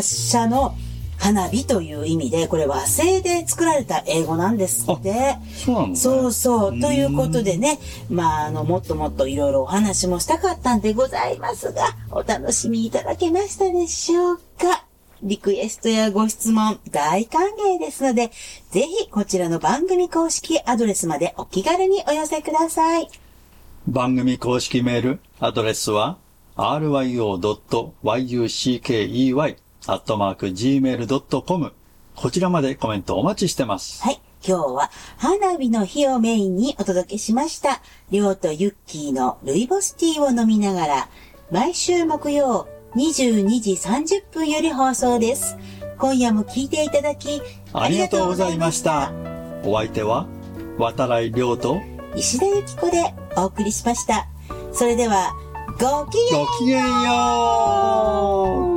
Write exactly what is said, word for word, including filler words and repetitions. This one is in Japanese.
発射の花火という意味で、これ和製で作られた英語なんですって。 そうなんですね。そうそう。ということでね、まあ、あの、もっともっといろいろお話もしたかったんでございますが、お楽しみいただけましたでしょうか。リクエストやご質問大歓迎ですので、ぜひこちらの番組公式アドレスまでお気軽にお寄せください。 番組公式メールアドレスは アールワイオードットワイユーシーケーイーワイ アットマーク ジーメールドットコム こちらまでコメントお待ちしてます。 はい。今日は花火の日をメインにお届けしました。りょうとユッキーのルイボスティーを飲みながら、毎週木曜にじゅうにじさんじゅっぷんより放送です。今夜も聞いていただきありがとうございました。お相手は渡来亮と石田ゆき子でお送りしました。それではごきげんよう。 ごきげんよう。